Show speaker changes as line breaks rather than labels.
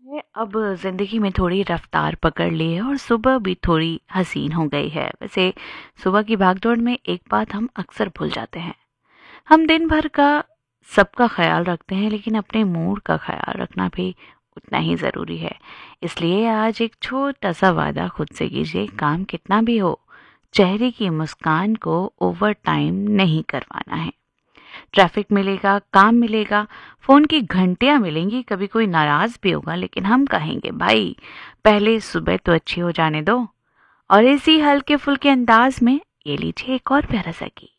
है, अब ज़िंदगी में थोड़ी रफ्तार पकड़ ली है और सुबह भी थोड़ी हसीन हो गई है। वैसे सुबह की भागदौड़ में एक बात हम अक्सर भूल जाते हैं। हम दिन भर का सबका ख्याल रखते हैं, लेकिन अपने मूड का ख्याल रखना भी उतना ही ज़रूरी है। इसलिए आज एक छोटा सा वादा खुद से कीजिए, काम कितना भी हो, चेहरे की मुस्कान को ओवर टाइम नहीं करवाना है। ट्रैफिक मिलेगा, काम मिलेगा, फ़ोन की घंटियाँ मिलेंगी, कभी कोई नाराज़ भी होगा, लेकिन हम कहेंगे भाई पहले सुबह तो अच्छी हो जाने दो। और इसी हल्के-फुल्के अंदाज में ये लीजिए एक और प्यारा सा गीत।